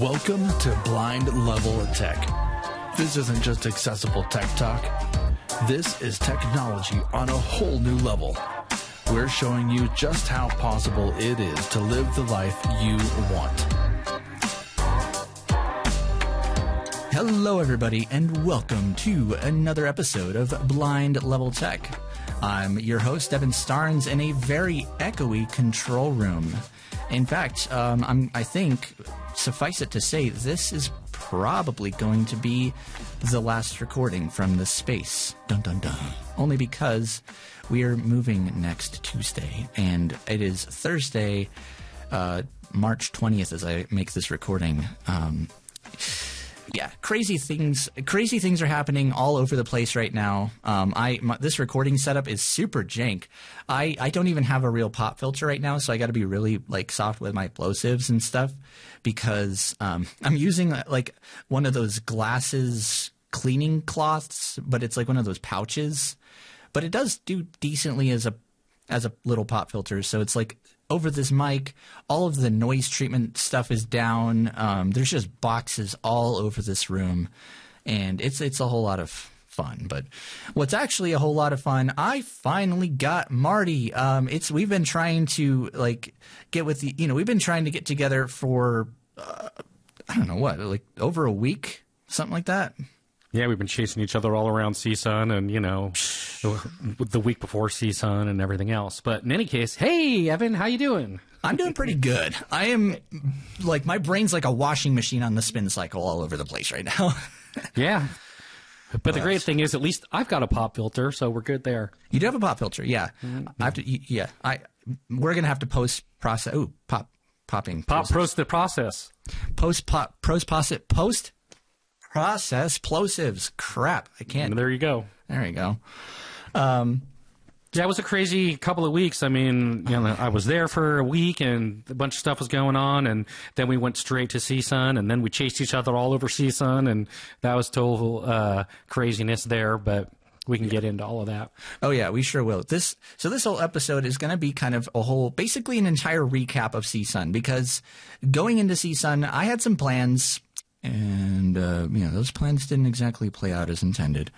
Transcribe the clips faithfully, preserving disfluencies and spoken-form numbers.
Welcome to Blind Level Tech. This isn't just accessible tech talk. This is technology on a whole new level. We're showing you just how possible it is to live the life you want. Hello, everybody, and welcome to another episode of Blind Level Tech. I'm your host, Evan Starnes, in a very echoey control room. In fact, um, I'm, I think, suffice it to say, this is probably going to be the last recording from this space. Dun dun dun. Only because we are moving next Tuesday, and it is Thursday, uh, March twentieth, as I make this recording. Um, yeah, crazy things. Crazy things are happening all over the place right now. Um, I my, this recording setup is super jank. I, I don't even have a real pop filter right now, so I got to be really like soft with my plosives and stuff because um, I'm using like one of those glasses cleaning cloths, but it's like one of those pouches. But it does do decently as a as a little pop filter, so it's like over this mic, all of the noise treatment stuff is down. Um, there's just boxes all over this room, and it's it's a whole lot of fun. But what's actually a whole lot of fun, I finally got Marty. Um, it's we've been trying to like get with the you know we've been trying to get together for uh, I don't know what like over a week, something like that. Yeah, we've been chasing each other all around C S U N and, you know, the week before C S U N and everything else. But in any case, hey, Evan, how you doing? I'm doing pretty good. I am, like, my brain's like a washing machine on the spin cycle all over the place right now. Yeah. But, but the great thing is, at least I've got a pop filter, so we're good there. You do have a pop filter, yeah. Mm-hmm. I have to, yeah. I We're going to have to post-process, ooh, pop, popping. Pop, pros the process. Post-pop, pros-posit, post process plosives. Crap, I can't. There you go. There you go. Um, yeah, it was a crazy couple of weeks. I mean, you know, I was there for a week, and a bunch of stuff was going on, and then we went straight to C S U N, and then we chased each other all over C S U N, and that was total uh, craziness there. But we can get into all of that. Oh yeah, we sure will. This so this whole episode is going to be kind of a whole, basically an entire recap of C S U N, because going into C S U N, I had some plans. And, uh, you know, those plans didn't exactly play out as intended.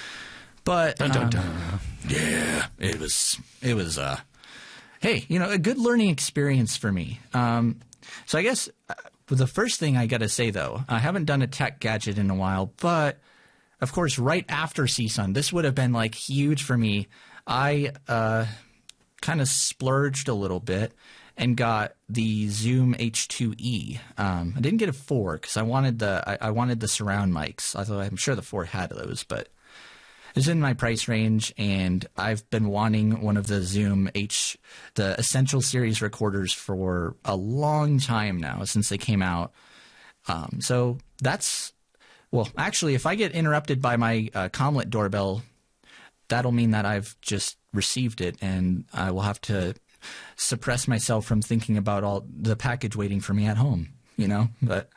But, dun, dun, um, dun. yeah, it was, it was, uh, hey, you know, a good learning experience for me. Um, so I guess uh, the first thing I got to say, though, I haven't done a tech gadget in a while, but, of course, right after C S U N, this would have been, like, huge for me. I, uh, kind of splurged a little bit and got the Zoom H two E. Um, I didn't get a four because I wanted the I, I wanted the surround mics. Although I'm sure the four had those, but it's in my price range, and I've been wanting one of the Zoom H, the Essential Series recorders for a long time now since they came out. Um, so that's well, actually, if I get interrupted by my uh, Comlet doorbell, that'll mean that I've just received it, and I will have to suppress myself from thinking about all the package waiting for me at home, you know. But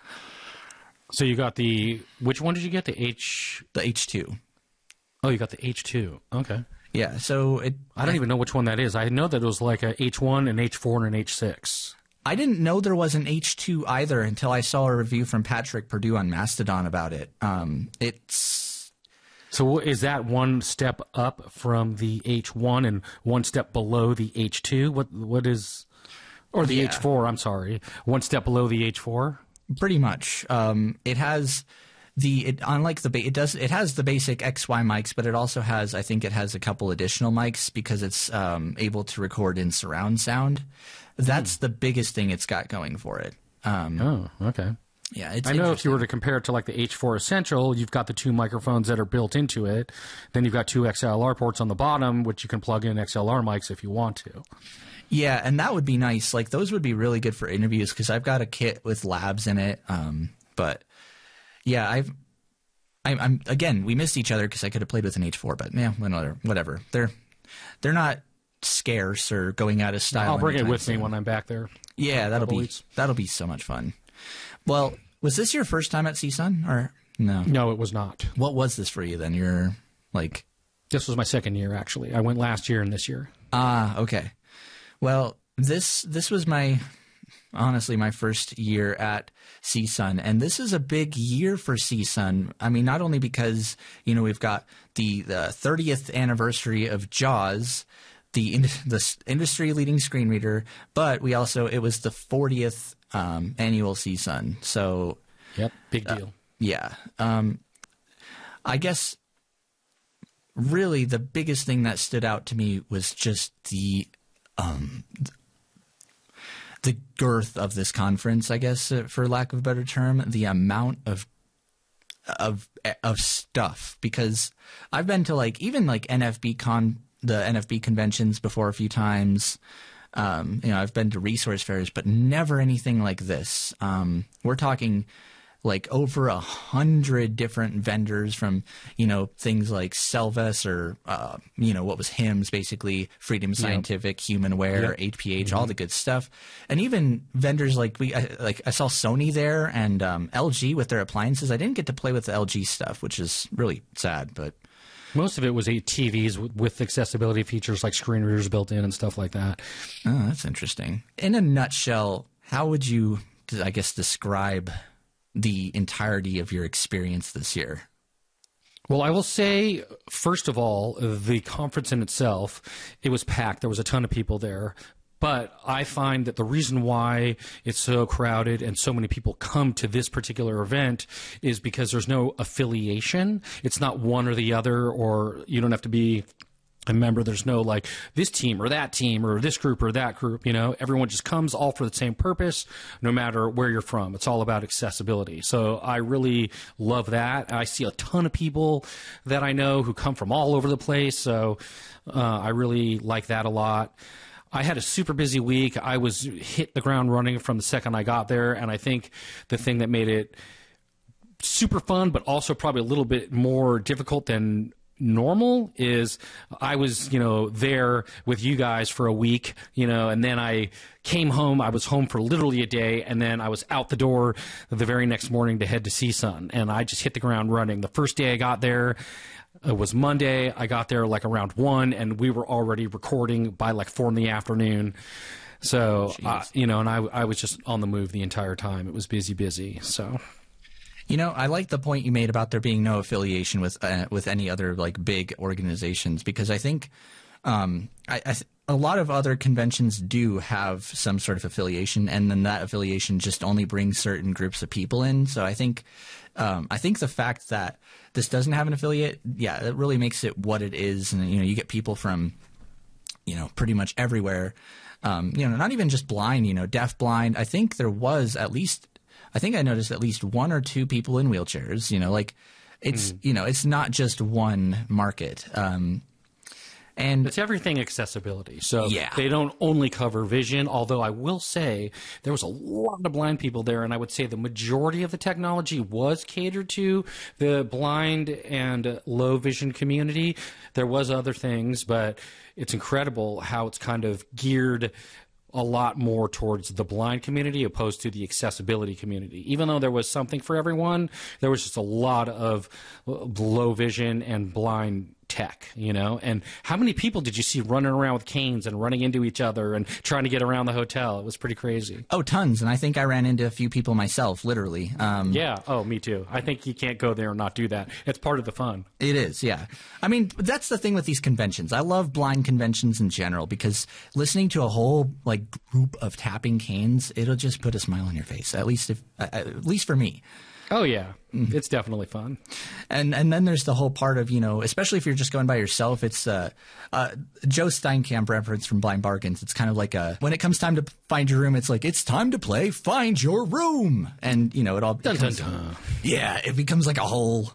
so you got the which one did you get? The H the H two. Oh, you got the H two. Okay. Yeah. So it. I don't I, even know which one that is. I know that it was like a H one, an H four, and an H six. I didn't know there was an H two either until I saw a review from Patrick Purdue on Mastodon about it. Um, it's. So is that one step up from the H one and one step below the H two? What what is, or the yeah. H four? I'm sorry, one step below the H four. Pretty much. Um, it has the it unlike the it does it has the basic X Y mics, but it also has I think it has a couple additional mics because it's um, able to record in surround sound. That's hmm. the biggest thing it's got going for it. Um, oh, okay. Yeah, it's I know if you were to compare it to like the H four Essential, you've got the two microphones that are built into it. Then you've got two X L R ports on the bottom, which you can plug in X L R mics if you want to. Yeah, and that would be nice. Like those would be really good for interviews because I've got a kit with labs in it. Um, but yeah, I've, I'm, I'm again, we missed each other because I could have played with an H four, but yeah, whatever. Whatever. They're, they're not scarce or going out of style. I'll bring it with soon. me when I'm back there. Yeah, that'll be weeks. that'll be so much fun. Well, was this your first time at C S U N or no? No, it was not. What was this for you then? You're like, this was my second year actually. I went last year and this year. Ah, okay. Well, this this was my honestly, my first year at C S U N. And this is a big year for C S U N. I mean, not only because, you know, we've got the, the thirtieth anniversary of Jaws, the, in, the industry-leading screen reader, but we also, it was the fortieth um, annual C S U N. So, yep, big deal. Uh, yeah. Um, I guess really the biggest thing that stood out to me was just the um, the girth of this conference, I guess, uh, for lack of a better term, the amount of of of stuff. Because I've been to like even like N F B con the N F B conventions before a few times. Um, you know, I've been to resource fairs, but never anything like this. Um, we're talking like over a hundred different vendors from, you know, things like Selves or, uh, you know, what was H I M S, basically Freedom Scientific, yep. Humanware, yep. H P H, mm-hmm. all the good stuff. And even vendors like we, I, like I saw Sony there and um, L G with their appliances. I didn't get to play with the L G stuff, which is really sad, but most of it was T Vs with accessibility features like screen readers built in and stuff like that. Oh, that's interesting. In a nutshell, how would you, I guess, describe the entirety of your experience this year? Well, I will say, first of all, the conference in itself, it was packed. There was a ton of people there. But I find that the reason why it's so crowded and so many people come to this particular event is because there's no affiliation. It's not one or the other, or you don't have to be a member. There's no like this team or that team or this group or that group. You know, everyone just comes all for the same purpose, no matter where you're from. It's all about accessibility. So I really love that. I see a ton of people that I know who come from all over the place. So uh, I really like that a lot. I had a super busy week. I was hit the ground running from the second I got there. And I think the thing that made it super fun, but also probably a little bit more difficult than normal is I was, you know, there with you guys for a week, you know, and then I came home. I was home for literally a day, and then I was out the door the very next morning to head to C S U N, and I just hit the ground running. The first day I got there, it was Monday. I got there like around one, and we were already recording by like four in the afternoon. So, uh, you know, and I, I was just on the move the entire time. It was busy, busy. So. You know, I like the point you made about there being no affiliation with uh, with any other like big organizations, because I think um, I, I th- a lot of other conventions do have some sort of affiliation, and then that affiliation just only brings certain groups of people in. So I think um, I think the fact that this doesn't have an affiliate, yeah, it really makes it what it is, and you know, you get people from you know pretty much everywhere. Um, you know, not even just blind, you know, deaf, blind. I think there was at least. I think I noticed at least one or two people in wheelchairs, you know, like it's, mm. you know, it's not just one market. Um, and it's everything accessibility. So yeah. They don't only cover vision, although I will say there was a lot of blind people there. And I would say the majority of the technology was catered to the blind and low vision community. There was other things, but it's incredible how it's kind of geared a lot more towards the blind community opposed to the accessibility community. Even though there was something for everyone, there was just a lot of low vision and blind tech, you know? And how many people did you see running around with canes and running into each other and trying to get around the hotel? It was pretty crazy. Oh, tons. And I think I ran into a few people myself, literally. Um, yeah. Oh, me too. I think you can't go there and not do that. It's part of the fun. It is, yeah. I mean, that's the thing with these conventions. I love blind conventions in general because listening to a whole like group of tapping canes, it'll just put a smile on your face, at least if, uh, at least for me. Oh, yeah. Mm-hmm. It's definitely fun. And and then there's the whole part of, you know, especially if you're just going by yourself, it's uh, uh, Joe Steinkamp reference from Blind Bargains. It's kind of like a, when it comes time to find your room, it's like, it's time to play Find Your Room. And, you know, it all becomes, dun, dun, dun. yeah, it becomes like a whole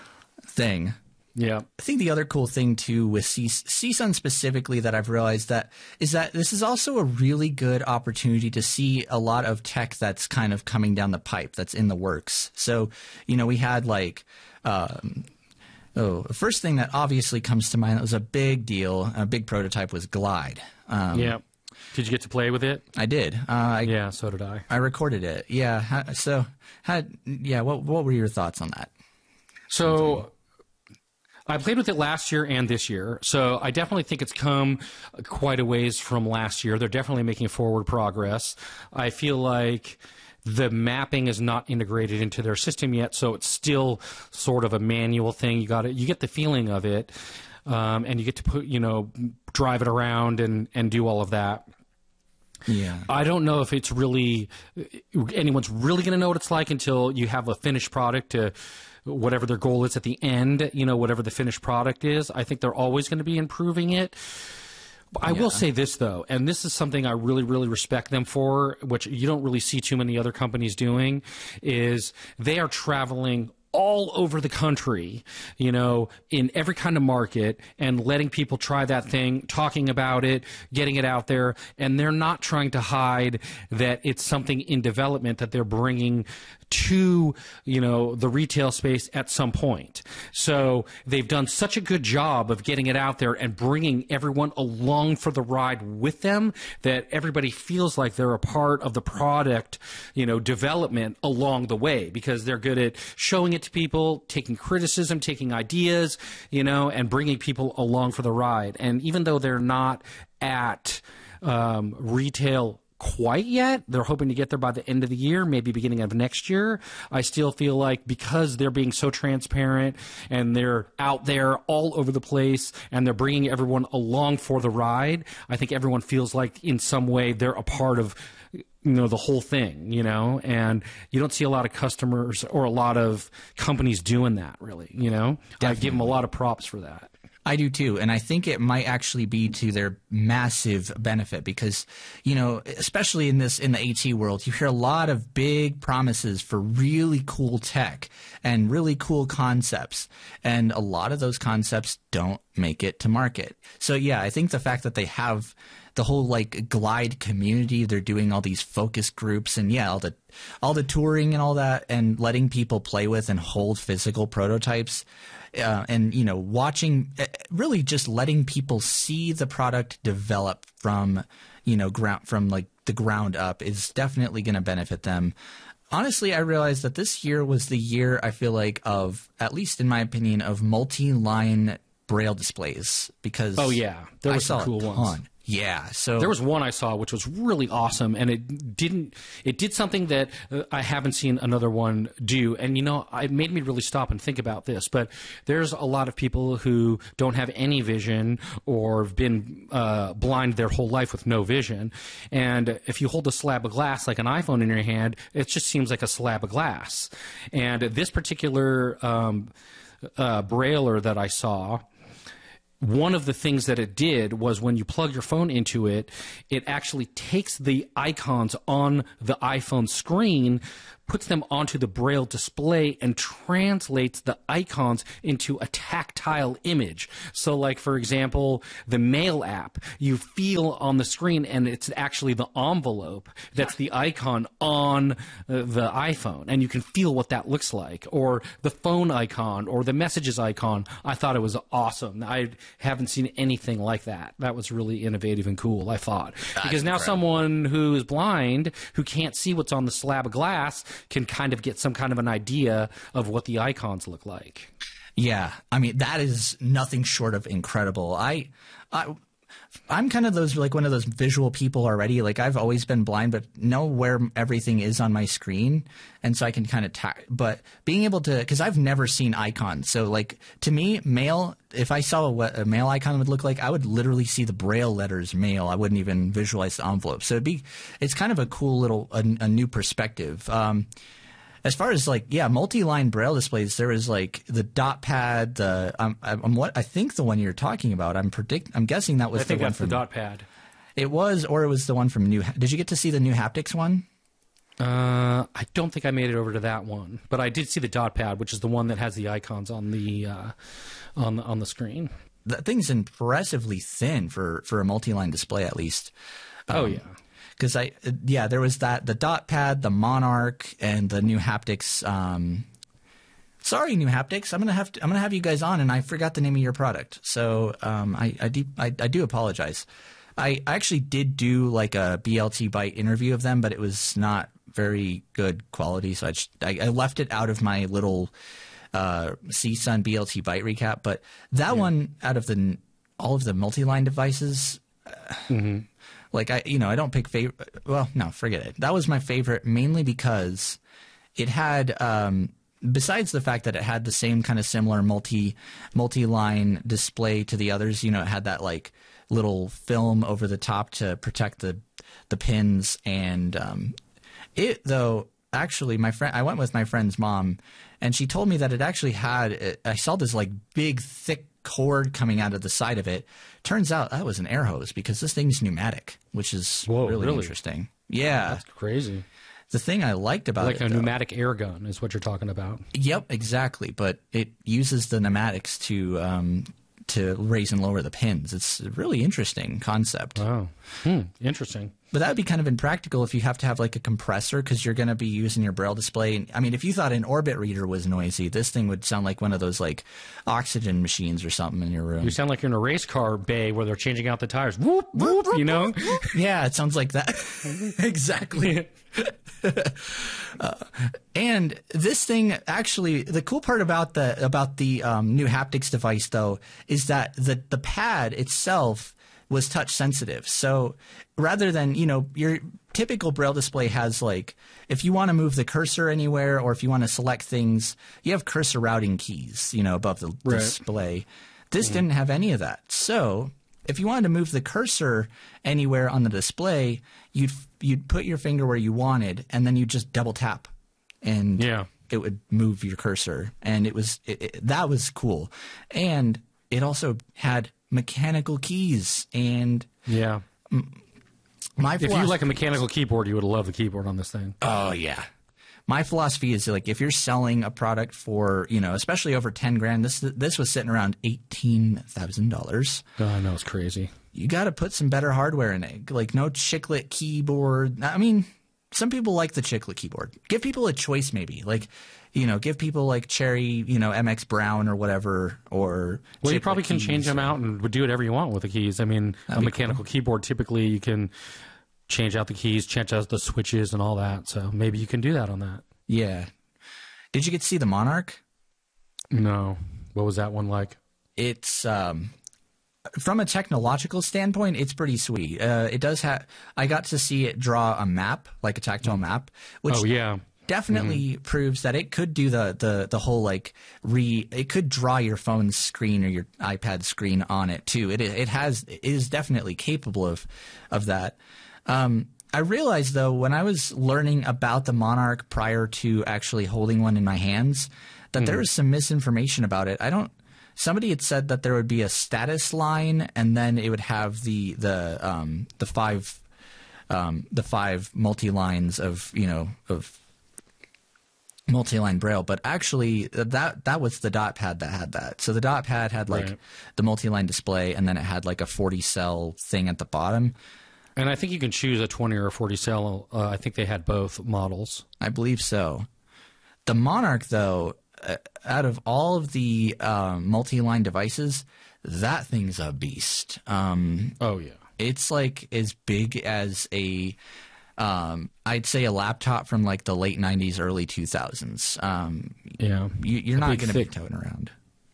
thing. Yeah. I think the other cool thing, too, with C S U N specifically that I've realized that is that this is also a really good opportunity to see a lot of tech that's kind of coming down the pipe, that's in the works. So, you know, we had like, um, oh, the first thing that obviously comes to mind that was a big deal, a big prototype was Glide. Um, yeah. Did you get to play with it? I did. Uh, I, yeah, so did I. I recorded it. Yeah. So, had, yeah, what, what were your thoughts on that? So... I played with it last year and this year, so I definitely think it's come quite a ways from last year. They're definitely making forward progress. I feel like the mapping is not integrated into their system yet, so it's still sort of a manual thing. You got it. You get the feeling of it, um, and you get to put, you know, drive it around and and do all of that. Yeah. I don't know if it's really anyone's really going to know what it's like until you have a finished product to whatever their goal is at the end, you know, whatever the finished product is. I think they're always going to be improving it. I yeah. will say this, though, and this is something I really, really respect them for, which you don't really see too many other companies doing, is they are traveling all over the country, you know, in every kind of market and letting people try that thing, talking about it, getting it out there. And they're not trying to hide that it's something in development that they're bringing to, you know, the retail space at some point. So they've done such a good job of getting it out there and bringing everyone along for the ride with them that everybody feels like they're a part of the product, you know, development along the way, because they're good at showing it to people, taking criticism, taking ideas, you know, and bringing people along for the ride. And even though they're not at um, retail quite yet, they're hoping to get there by the end of the year, maybe beginning of next year. I still feel like because they're being so transparent and they're out there all over the place and they're bringing everyone along for the ride, I think everyone feels like in some way they're a part of, you know, the whole thing, you know, and you don't see a lot of customers or a lot of companies doing that, really, you know. Definitely. I give them a lot of props for that. I do too, and I think it might actually be to their massive benefit because, you know, especially in this in the AT world, you hear a lot of big promises for really cool tech and really cool concepts, and a lot of those concepts don't make it to market. So yeah, I think the fact that they have the whole like Glide community, they're doing all these focus groups and yeah, all the all the touring and all that, and letting people play with and hold physical prototypes. Uh, and, you know, watching uh, really just letting people see the product develop from, you know, ground from like the ground up is definitely going to benefit them. Honestly, I realized that this year was the year, I feel like, of, at least in my opinion, of multi-line Braille displays because oh yeah, there were some cool ones. Yeah, so there was one I saw which was really awesome, and it didn't. It did something that uh, I haven't seen another one do, and you know, it made me really stop and think about this. But there's a lot of people who don't have any vision or have been uh, blind their whole life with no vision, and if you hold a slab of glass like an iPhone in your hand, it just seems like a slab of glass. And this particular um, uh, Brailler that I saw, one of the things that it did was when you plug your phone into it, it actually takes the icons on the iPhone screen, puts them onto the Braille display, and translates the icons into a tactile image. So like, for example, the Mail app, you feel on the screen and it's actually the envelope that's the icon on uh, the iPhone, and you can feel what that looks like. Or the phone icon or the messages icon. I thought it was awesome. I haven't seen anything like that. That was really innovative and cool, I thought. That's because now incredible. Someone who is blind, who can't see what's on the slab of glass, can kind of get some kind of an idea of what the icons look like. Yeah, I mean, that is nothing short of incredible. I, I, I'm kind of those like one of those visual people already. Like I've always been blind, but know where everything is on my screen, and so I can kind of. Ta- but being able to, because I've never seen icons, so like to me, Mail. If I saw what a Mail icon would look like, I would literally see the Braille letters Mail. I wouldn't even visualize the envelope. So it'd be, it's kind of a cool little a, a new perspective. Um, As far as like yeah, multi-line Braille displays, there is like the dot pad. The um, I'm what I think the one you're talking about. I'm predict. I'm guessing that was I the think one that's from the dot pad. It was, or it was the one from New. Did you get to see the New Haptics one? Uh, I don't think I made it over to that one, but I did see the dot pad, which is the one that has the icons on the uh, on the, on the screen. That thing's impressively thin for for a multi-line display, at least. Um, oh yeah. Because I, yeah, there was that, the dot pad, the Monarch, and the New Haptics. Um, sorry, New Haptics, I'm gonna have to, I'm gonna have you guys on, and I forgot the name of your product. So um, I, I do, I, I do apologize. I, I actually did do like a B L T Byte interview of them, but it was not very good quality, so I, just, I, I left it out of my little uh, C S U N B L T Byte Recap, but that yeah. one out of the all of the multi-line devices, uh, mm-hmm. like I, you know, I don't pick favorite. Well, no, forget it. That was my favorite mainly because it had, um, besides the fact that it had the same kind of similar multi multi-line display to the others. You know, it had that like little film over the top to protect the the pins, and um, it though. Actually, my friend, I went with my friend's mom, and she told me that it actually had. I saw this like big, thick cord coming out of the side of it. Turns out that was an air hose because this thing's pneumatic, which is Whoa, really, really interesting. Yeah, that's crazy. The thing I liked about like it, like a though, pneumatic air gun, is what you're talking about. Yep, exactly. But it uses the pneumatics to um, to raise and lower the pins. It's a really interesting concept. Wow, hmm. Interesting. But that would be kind of impractical if you have to have like a compressor because you're going to be using your Braille display. I mean, if you thought an Orbit reader was noisy, this thing would sound like one of those like oxygen machines or something in your room. You sound like you're in a race car bay where they're changing out the tires. Whoop, whoop, you know? Yeah, it sounds like that. Exactly. uh, and this thing actually, the cool part about the about the um, new haptics device though is that the the pad itself was touch sensitive. So rather than, you know, your typical Braille display has like, if you want to move the cursor anywhere or if you want to select things, you have cursor routing keys, you know, above the right. display. This mm. didn't have any of that. So if you wanted to move the cursor anywhere on the display, you'd you'd put your finger where you wanted, and then you just double tap, and yeah. it would move your cursor. And it was it, it, that was cool. And it also had mechanical keys, and yeah. M- my if you like a mechanical keyboard, you would love the keyboard on this thing. Oh yeah. My philosophy is like if you're selling a product for, you know, especially over ten grand, this this was sitting around eighteen thousand dollars. Oh, I know, it's crazy. You got to put some better hardware in it, like no chiclet keyboard. I mean, some people like the chiclet keyboard. Give people a choice, maybe like. You know, give people like Cherry, you know, M X Brown or whatever, or well, you probably can change them out and do whatever you want with the keys. I mean, That'd a mechanical cool. keyboard typically you can change out the keys, change out the switches, and all that. So maybe you can do that on that. Yeah. Did you get to see the Monarch? No. What was that one like? It's um, from a technological standpoint, it's pretty sweet. Uh, it does have. I got to see it draw a map, like a tactile map. Which oh yeah. Definitely mm-hmm. proves that it could do the, the, the whole like re it could draw your phone screen or your iPad screen on it too. It it has it is definitely capable of of that. Um, I realized though when I was learning about the Monarch prior to actually holding one in my hands that mm. there was some misinformation about it. I don't. Somebody had said that there would be a status line and then it would have the the um, the five um, the five multi lines of you know of multi-line Braille, but actually that that was the dot pad that had that. So the dot pad had like right. the multi-line display, and then it had like a forty cell thing at the bottom. And I think you can choose a twenty or a forty cell. Uh, I think they had both models. I believe so. The Monarch, though, uh, out of all of the um, multi-line devices, that thing's a beast. Um, oh yeah, it's like as big as a. Um, I'd say a laptop from like the late nineties, early two thousands. Um, yeah, you, you're not going to be toting around.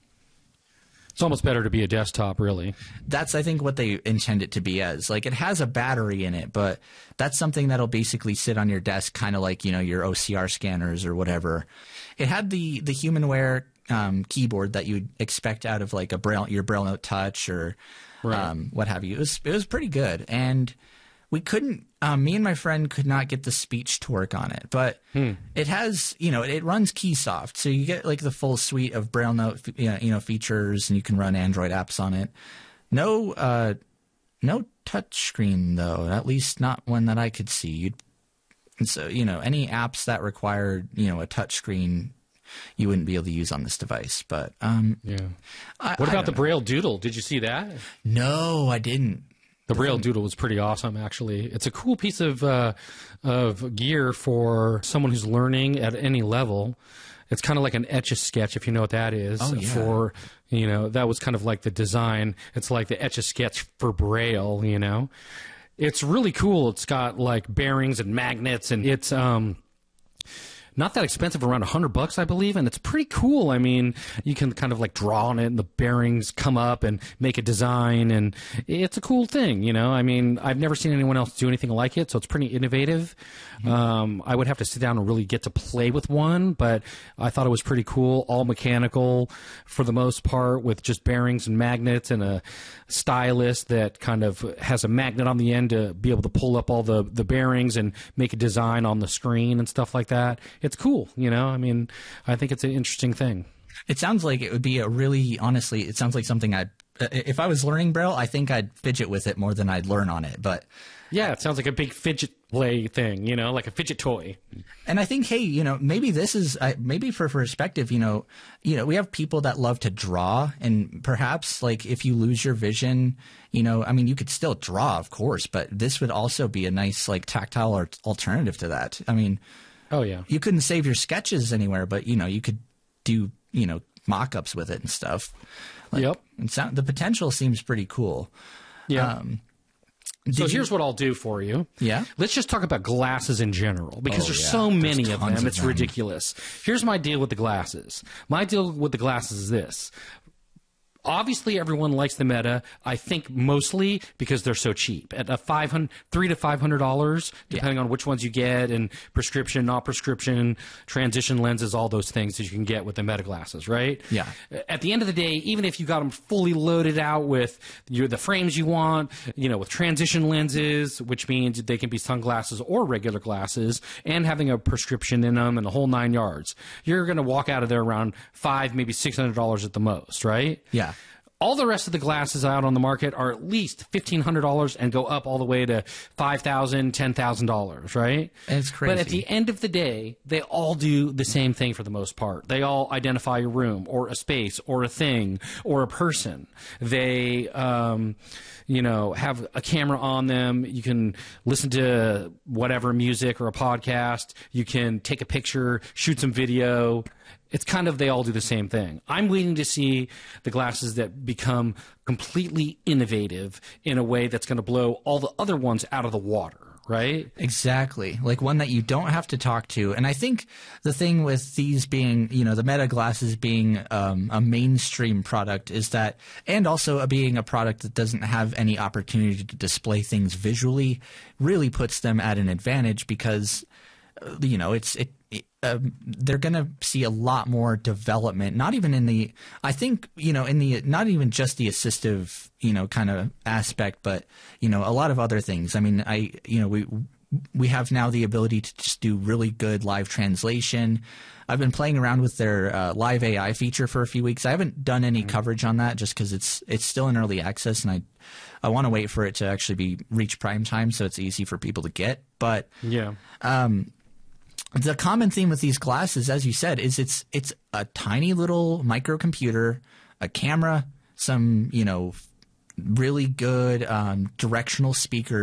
It's almost better to be a desktop, really. That's, I think, what they intend it to be as. Like, it has a battery in it, but that's something that'll basically sit on your desk, kind of like, you know, your O C R scanners or whatever. It had the the HumanWare um, keyboard that you'd expect out of like a Braille, your Braille Note Touch or right. um, what have you. It was it was pretty good, and we couldn't. Um, me and my friend could not get the speech to work on it, but hmm. it has, you know, it runs Keysoft, so you get like the full suite of Braille Note, you know, features, and you can run Android apps on it. No, uh, no touch screen though, at least not one that I could see. You'd, and so, you know, any apps that required, you know, a touch screen, you wouldn't be able to use on this device. But um, yeah, I, what I about the know. Braille Doodle? Did you see that? No, I didn't. The Braille Doodle was pretty awesome, actually. It's a cool piece of uh, of gear for someone who's learning at any level. It's kind of like an Etch-a-Sketch, if you know what that is. Oh, yeah. For, you know, that was kind of like the design. It's like the Etch-a-Sketch for Braille, you know. It's really cool. It's got like bearings and magnets, and it's um, not that expensive, around a hundred bucks, I believe, and it's pretty cool. I mean, you can kind of like draw on it, and the bearings come up and make a design, and it's a cool thing, you know. I mean, I've never seen anyone else do anything like it, so it's pretty innovative. Mm-hmm. Um, I would have to sit down and really get to play with one, but I thought it was pretty cool. All mechanical for the most part, with just bearings and magnets and a stylus that kind of has a magnet on the end to be able to pull up all the, the bearings and make a design on the screen and stuff like that. It's cool, you know. I mean, I think it's an interesting thing. It sounds like it would be a really, honestly, it sounds like something I'd, if I was learning Braille, I think I'd fidget with it more than I'd learn on it. But yeah, it sounds like a big fidget play thing, you know, like a fidget toy. And I think, hey, you know, maybe this is, uh, maybe for perspective, you know, you know, we have people that love to draw, and perhaps like if you lose your vision, you know, I mean, you could still draw, of course, but this would also be a nice like tactile or alternative to that. I mean, oh yeah, you couldn't save your sketches anywhere, but you know, you could do, you know, mock-ups with it and stuff. Like, yep. And sound, the potential seems pretty cool. Yeah. Um, so you, here's what I'll do for you. Yeah. Let's just talk about glasses in general, because oh, there's yeah. so there's many of them. of It's them. ridiculous. Here's my deal with the glasses. My deal with the glasses is this. Obviously, everyone likes the Meta. I think mostly because they're so cheap. At a five hundred, three to five hundred dollars, depending yeah. on which ones you get, and prescription, not prescription, transition lenses, all those things that you can get with the Meta glasses, right? Yeah. At the end of the day, even if you got them fully loaded out with your, the frames you want, you know, with transition lenses, which means they can be sunglasses or regular glasses, and having a prescription in them and the whole nine yards, you're going to walk out of there around five, maybe six hundred dollars at the most, right? Yeah. All the rest of the glasses out on the market are at least fifteen hundred dollars and go up all the way to five thousand dollars, ten thousand dollars, right? It's crazy. But at the end of the day, they all do the same thing for the most part. They all identify a room or a space or a thing or a person. They, um, you know, have a camera on them. You can listen to whatever music or a podcast. You can take a picture, shoot some video. It's kind of, they all do the same thing. I'm waiting to see the glasses that become completely innovative in a way that's going to blow all the other ones out of the water, right? Exactly. Like one that you don't have to talk to. And I think the thing with these being, you know, the Meta glasses being um, a mainstream product is that, and also a, being a product that doesn't have any opportunity to display things visually, really puts them at an advantage, because, uh, you know, it's, it, it Um, they're going to see a lot more development, not even in the, I think, you know, in the, not even just the assistive, you know, kind of aspect, but, you know, a lot of other things. I mean, I, you know, we, we have now the ability to just do really good live translation. I've been playing around with their uh, live A I feature for a few weeks. I haven't done any mm-hmm. coverage on that just because it's, it's still in early access, and I, I want to wait for it to actually be reach prime time so it's easy for people to get. But, yeah. Um, the common theme with these glasses, as you said, is it's it's a tiny little microcomputer, a camera, some, you know, really good um, directional speakers.